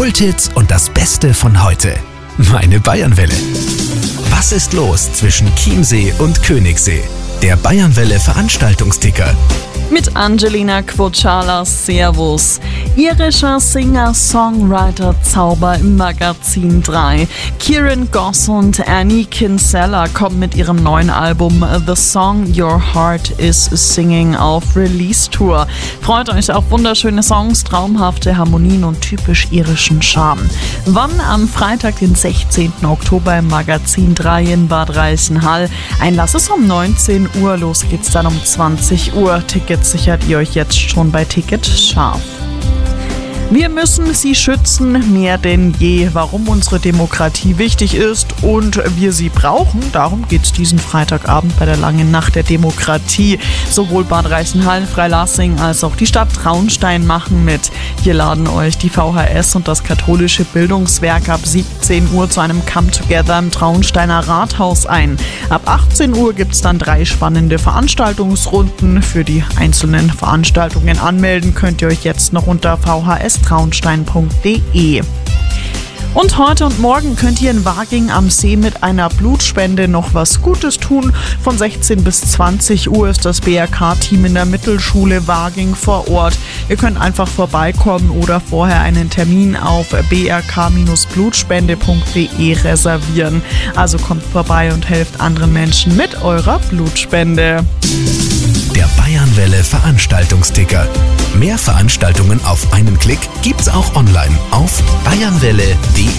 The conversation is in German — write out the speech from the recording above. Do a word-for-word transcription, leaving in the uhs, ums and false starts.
Kulthits und das Beste von heute. Meine Bayernwelle. Was ist los zwischen Chiemsee und Königssee? Der Bayernwelle Veranstaltungsticker. Mit Angelina Quocciala, Servus. Irischer Singer, Songwriter, Zauber im Magazin drei. Kieran Goss und Annie Kinsella kommen mit ihrem neuen Album The Song Your Heart Is Singing auf Release-Tour. Freut euch auf wunderschöne Songs, traumhafte Harmonien und typisch irischen Charme. Wann? Am Freitag, den sechzehnten Oktober im Magazin drei in Bad Reichenhall. Einlass ist um neunzehn Uhr, los geht's dann um zwanzig Uhr. Tickets sichert ihr euch jetzt schon bei Ticket Scharf. Wir müssen sie schützen, mehr denn je. Warum unsere Demokratie wichtig ist und wir sie brauchen, darum geht es diesen Freitagabend bei der langen Nacht der Demokratie. Sowohl Bad Reichenhall, Freilassing als auch die Stadt Traunstein machen mit. Hier laden euch die V H S und das katholische Bildungswerk ab siebzehn Uhr zu einem Come-Together im Traunsteiner Rathaus ein. Ab achtzehn Uhr gibt es dann drei spannende Veranstaltungsrunden. Für die einzelnen Veranstaltungen anmelden könnt ihr euch jetzt noch unter v h s traunstein punkt d e. Und heute und morgen könnt ihr in Waging am See mit einer Blutspende noch was Gutes tun. Von sechzehn bis zwanzig Uhr ist das B R K-Team in der Mittelschule Waging vor Ort. Ihr könnt einfach vorbeikommen oder vorher einen Termin auf b r k Bindestrich blutspende punkt d e reservieren. Also kommt vorbei und helft anderen Menschen mit eurer Blutspende. Der Bayernwelle Veranstaltungsticker. Mehr Veranstaltungen auf einen Klick gibt's auch online auf bayernwelle punkt de.